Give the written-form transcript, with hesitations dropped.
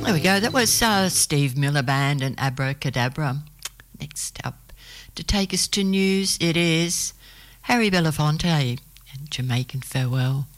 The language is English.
There we go. That was Steve Miller Band and Abracadabra. Next up, to take us to news, it is Harry Belafonte and Jamaican Farewell.